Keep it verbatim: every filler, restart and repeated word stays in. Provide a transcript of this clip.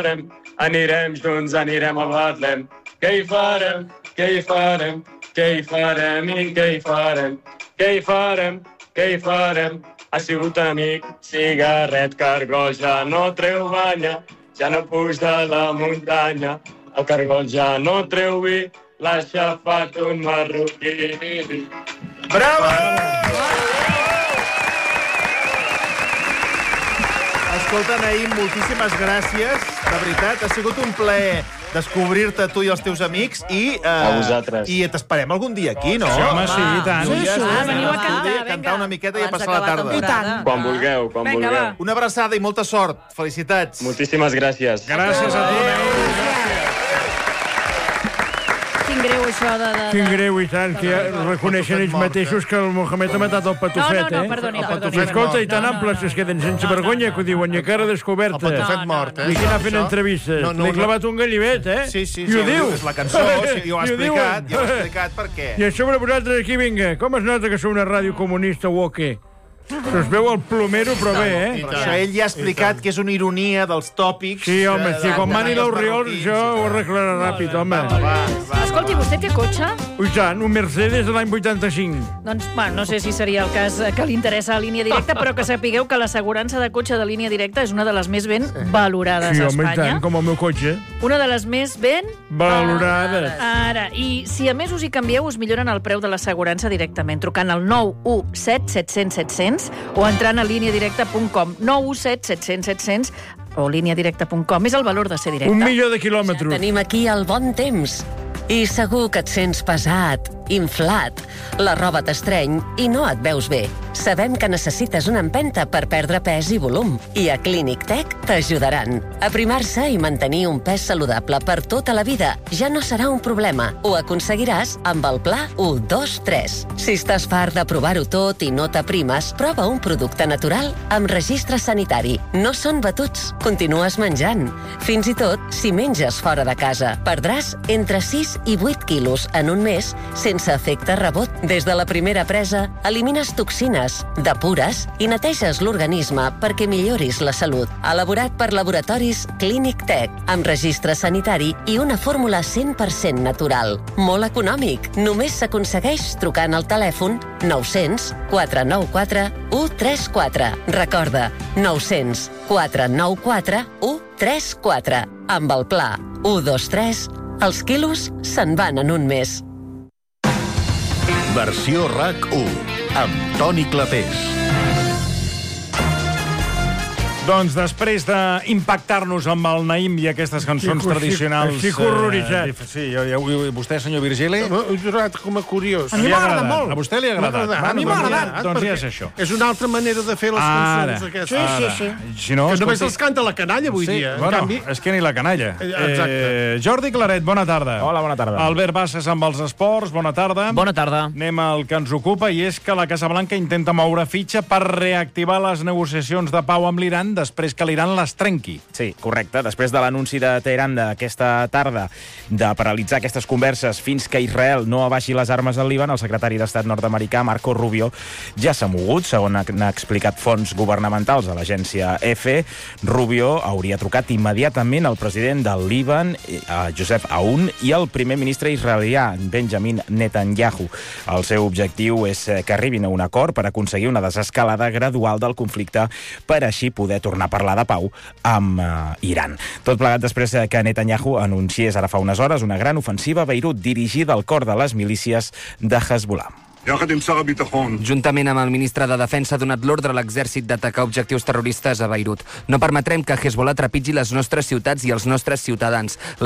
farem? Anirem junts, anirem a Betlem. Què hi farem? Què hi farem? Què hi farem i què hi farem? Què hi farem? Què hi farem? Ha sigut amic, cigarret, cargol ja no treu banya, ja no puig de la muntanya. El cargol ja no treu vi, l'ha aixafat un marroquí. Bravo! Escolta, Naïm, moltíssimes gràcies. De veritat, ha sigut un plaer descobrir-te tu i els teus amics i... Eh, a vosaltres. I t'esperem algun dia aquí, no? Sí, home, sí, i tant. Sí, sí, sí. Ah, veniu a cantar, A cantar una miqueta i a Abans passar la d'acabar tarda. temporada. Quan vulgueu, quan Vinga, vulgueu. va. Una abraçada i molta sort. Felicitats. Moltíssimes gràcies. Gràcies a tu, Neu. Quin greu, això de... de, de... Quin greu, i tant, que ja reconeixen ells mateixos que el Mohamed ha matat el patufet, No, no, no, eh? perdoni, El perdoni. patufet, escolta, i tan No, no, amples no. es queden sense vergonya que ho diuen, i a cara descoberta. El patufet No, mort, no, eh? I que anar fent Això? entrevistes. No, no, L'he no. clavat un ganivet, eh? Sí, sí, I ho sí, diu. és la cançó, sí, i ho ha I ho explicat, diuen. i ho ha explicat per què. I a sobre vosaltres aquí, vinga, com es nota que sou una ràdio comunista o què? Se us veu el plomero, però bé, eh? Això ell ja ha explicat que és una ironia dels tòpics. Sí, home, si com mani l'Orriol, marroquins, jo i ho tal. arreglaré ràpid, home. Va, va. Escolti, vostè té cotxe? I tant, un Mercedes de l'any vuitanta-cinc. Doncs, bueno, no sé si seria el cas que li interessa a Línia Directa, però que sapigueu que l'assegurança de cotxe de Línia Directa és una de les més ben valorades Sí, a home, i Espanya. tant, com el meu cotxe. Una de les més ben... Valorades. Ara, i si a més us hi canvieu, us milloren el preu de l'assegurança directament, trucant al nou u set set cents set cents o entrant a línia directa punt com. nou u set set cents set cents o línia directa punt com. És el valor de ser directe. Un milió de quilòmetres. Tenim aquí el bon temps. I segur que et sents pesat, inflat, la roba t'estreny i no et veus bé. Sabem que necessites una empenta per perdre pes i volum. I a Clínic Tec t'ajudaran. Aprimar-se i mantenir un pes saludable per tota la vida ja no serà un problema. Ho aconseguiràs amb el pla u dos tres. Si estàs fart de provar-ho tot i no t'aprimes, prova un producte natural amb registre sanitari. No són batuts. Continues menjant. Fins i tot si menges fora de casa. Perdràs entre sis i vuit quilos en un mes sense efecte rebot. Des de la primera presa, elimines toxines, depures i neteges l'organisme perquè milloris la salut. Elaborat per laboratoris Clínic Tec, amb registre sanitari i una fórmula cent per cent natural. Molt econòmic. Només s'aconsegueix trucant al telèfon nou cents quatre nou quatre u tres quatre. Recorda, nou cents quatre nou quatre u tres quatre. Amb el pla u dos tres, els quilos se'n van en un mes. Versió RAC u, amb Toni Clapés. Doncs després d'impactar-nos amb el Naïm i aquestes cançons Estic- tradicionals... estic horroritzat. eh, Sí, jo, jo, vostè, senyor Virgili? He trobat com a curiós. A mi Li ha m'ha agradat molt. molt. A vostè li ha agradat. M'ha A mi Bueno, m'ha doncs ja- agradat. doncs ja perquè és això. És una altra manera de fer les Ara, cançons aquestes. ara. Si no, Que només escolti- els canta la canalla avui Sí, dia. En bueno, canvi, és que ni la canalla. Eh, exacte. Eh, Jordi Claret, bona tarda. Hola, bona tarda. Albert Bassas amb els esports, bona tarda. Bona tarda. Anem al que ens ocupa, i és que la Casa Blanca intenta moure fitxa per reactivar les negociacions de pau amb l'Iran després que l'Iran les trenqui. Sí, correcte. Després de l'anunci de Teheran d'aquesta tarda de paralitzar aquestes converses fins que Israel no abaixi les armes al Líban, el secretari d'Estat nord-americà, Marco Rubio, ja s'ha mogut, segons han explicat fonts governamentals a l'agència E F E. Rubio hauria trucat immediatament al president del Líban, Joseph Aoun, i al primer ministre israelià, Benjamin Netanyahu. El seu objectiu és que arribin a un acord per aconseguir una desescalada gradual del conflicte per així poder tornar a parlar de pau amb uh, Iran. Tot plegat després que Netanyahu anunciés ara fa unes hores una gran ofensiva a Beirut dirigida al cor de les milícies de Hezbollah. Juntament amb el ministre de Defensa ha donat l'ordre a l'exèrcit d'atacar objectius terroristes a Beirut. No permetrem que Hezbollah trepitgi les nostres ciutats i els nostres ciutadans.